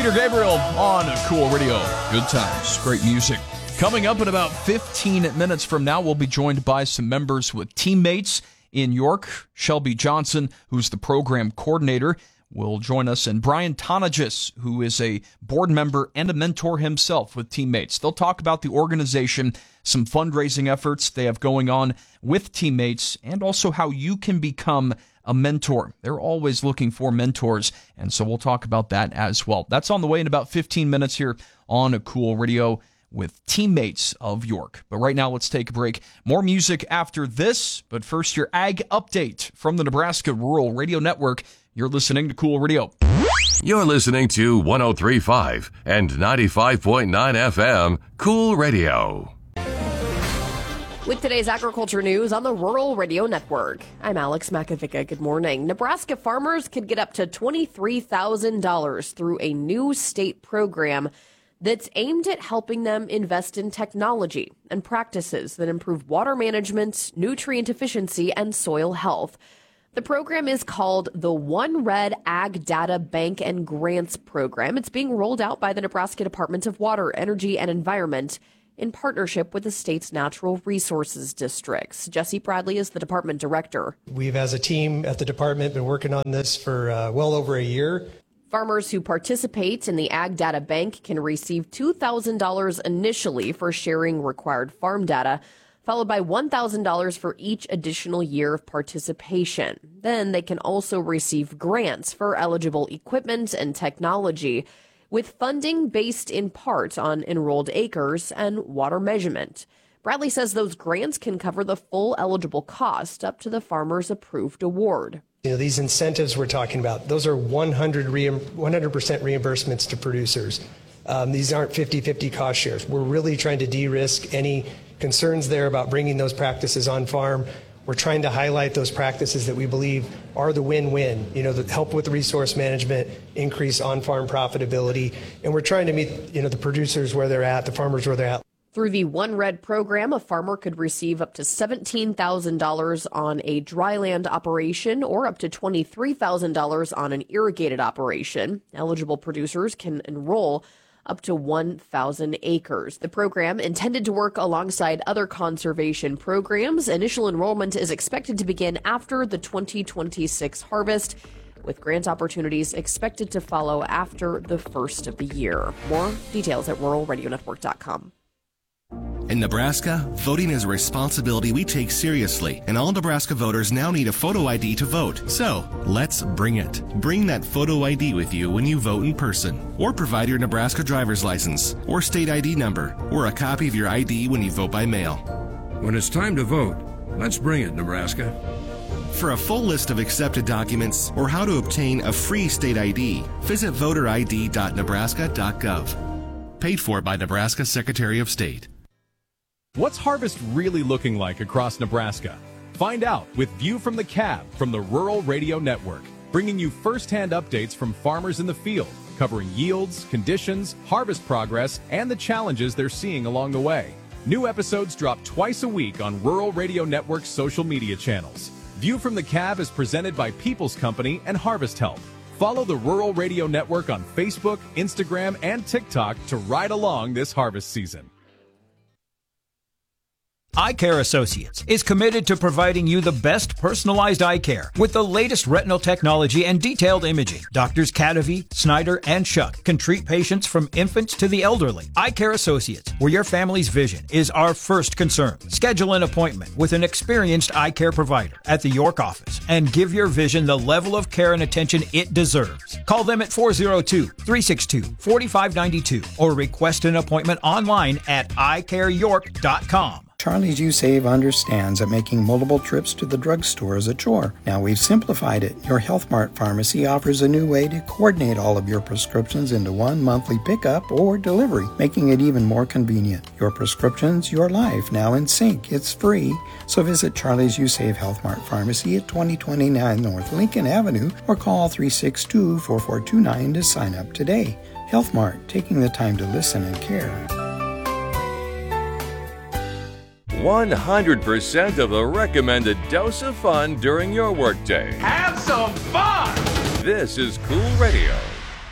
Peter Gabriel on Cool Radio. Good times, great music. Coming up in about 15 minutes from now, we'll be joined by some members with Teammates in York. Shelby Johnson, who's the program coordinator, will join us, and Brian Tonagis, who is a board member and a mentor himself with Teammates. They'll talk about the organization, some fundraising efforts they have going on with Teammates, and also how you can become a mentor. They're always looking for mentors, and so we'll talk about that as well. That's on the way in about 15 minutes here on A Cool Radio with Teammates of York. But right now, let's take a break. More music after this, but first, your ag update from the Nebraska Rural Radio Network. You're listening to Cool Radio. You're listening to 103.5 and 95.9 FM Cool Radio. With today's agriculture news on the Rural Radio Network, I'm Alex Makovica. Good morning. Nebraska farmers could get up to $23,000 through a new state program that's aimed at helping them invest in technology and practices that improve water management, nutrient efficiency, and soil health. The program is called the One Red Ag Data Bank and Grants Program. It's being rolled out by the Nebraska Department of Water, Energy, and Environment in partnership with the state's natural resources districts. Jesse Bradley is the department director. We've, as a team at the department, been working on this for well over a year. Farmers who participate in the Ag Data Bank can receive $2,000 initially for sharing required farm data, followed by $1,000 for each additional year of participation. Then they can also receive grants for eligible equipment and technology, with funding based in part on enrolled acres and water measurement. Bradley says those grants can cover the full eligible cost up to the farmer's approved award. You know, these incentives we're talking about, those are 100% reimbursements to producers. These aren't 50-50 cost shares. We're really trying to de-risk any concerns there about bringing those practices on farm. We're trying to highlight those practices that we believe are the win-win, you know, that help with resource management, increase on-farm profitability, and we're trying to meet, you know, the producers where they're at, the farmers where they're at. Through the One Red program, a farmer could receive up to $17,000 on a dryland operation or up to $23,000 on an irrigated operation. Eligible producers can enroll up to 1,000 acres. The program, intended to work alongside other conservation programs, initial enrollment is expected to begin after the 2026 harvest, with grant opportunities expected to follow after the first of the year. More details at ruralradionetwork.com. In Nebraska, voting is a responsibility we take seriously, and all Nebraska voters now need a photo ID to vote. So, let's bring it. Bring that photo ID with you when you vote in person, or provide your Nebraska driver's license, or state ID number, or a copy of your ID when you vote by mail. When it's time to vote, let's bring it, Nebraska. For a full list of accepted documents or how to obtain a free state ID, visit voterid.nebraska.gov. Paid for by Nebraska Secretary of State. What's harvest really looking like across Nebraska? Find out with View from the Cab from the Rural Radio Network, bringing you first-hand updates from farmers in the field, covering yields, conditions, harvest progress, and the challenges they're seeing along the way. New episodes drop twice a week on Rural Radio Network's social media channels. View from the Cab is presented by People's Company and Harvest Help. Follow the Rural Radio Network on Facebook, Instagram, and TikTok to ride along this harvest season. Eye Care Associates is committed to providing you the best personalized eye care with the latest retinal technology and detailed imaging. Doctors Cadavy, Snyder, and Shuck can treat patients from infants to the elderly. Eye Care Associates, where your family's vision is our first concern. Schedule an appointment with an experienced eye care provider at the York office and give your vision the level of care and attention it deserves. Call them at 402-362-4592 or request an appointment online at eyecareyork.com. Charlie's You Save understands that making multiple trips to the drugstore is a chore. Now we've simplified it. Your Health Mart pharmacy offers a new way to coordinate all of your prescriptions into one monthly pickup or delivery, making it even more convenient. Your prescriptions, your life, now in sync. It's free. So visit Charlie's You Save Health Mart Pharmacy at 2029 North Lincoln Avenue or call 362-4429 to sign up today. Health Mart, taking the time to listen and care. 100% of the recommended dose of fun during your workday. Have some fun! This is Cool Radio.